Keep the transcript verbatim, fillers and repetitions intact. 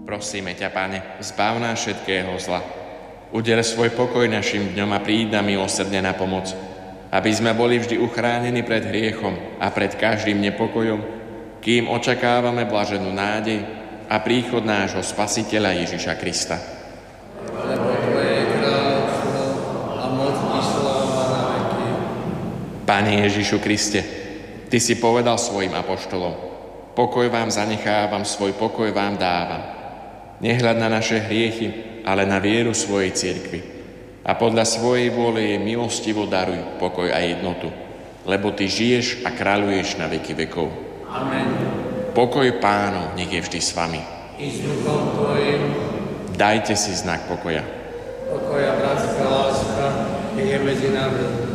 Prosíme ťa, Pane, zbav nás všetkého zla. Udel svoj pokoj našim dňom a príď nám milosrdne na pomoc, aby sme boli vždy uchránení pred hriechom a pred každým nepokojom, kým očakávame blaženú nádej a príchod nášho Spasiteľa Ježiša Krista. Lebo Tvoje je kráľovstvo a moc i sláva na veky. Pane Ježišu Kriste, Ty si povedal svojim apoštolom: pokoj vám zanechávam, svoj pokoj vám dávam. Nehľad na naše hriechy, ale na vieru svojej cirkvi. A podľa svojej vôle jej milostivo daruj pokoj a jednotu, lebo Ty žiješ a kráľuješ na veky vekov. Amen. Pokoj Pánov nech je vždy s vami. I s duchom Tvojim. Dajte si znak pokoja. Pokoj a bratská láska nech je medzi nami.